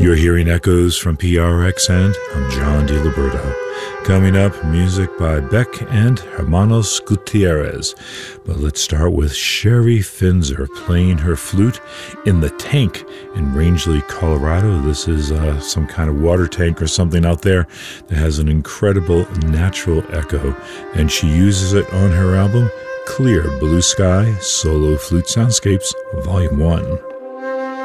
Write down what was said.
You're hearing echoes from PRX, and I'm John DiLiberto. Coming up, music by Beck and Hermanos Gutierrez. But let's start with Sherry Finzer playing her flute in the tank in Rangeley, Colorado. This is some kind of water tank or something out there that has an incredible natural echo, and she uses it on her album Clear Blue Sky Solo Flute Soundscapes Volume 1.